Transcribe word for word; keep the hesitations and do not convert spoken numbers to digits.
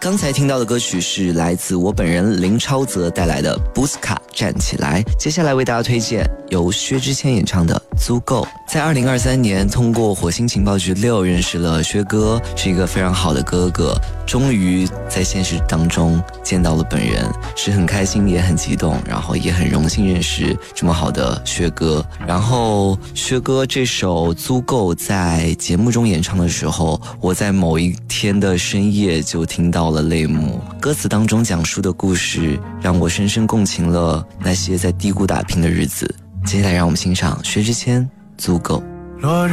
刚才听到的歌曲是来自我本人林超泽带来的布斯卡站起来，接下来为大家推荐由薛之谦演唱的足够。在二零二三年通过火星情报局六认识了薛哥，是一个非常好的哥哥，终于在现实当中见到了本人，是很开心也很激动，然后也很荣幸认识这么好的薛哥。然后薛哥这首足够在节目中演唱的时候，我在某一天的深夜就听到了泪目，歌词当中讲述的故事让我深深共情了那些在低谷打拼的日子。接下来让我们欣赏薛之谦足够。 落日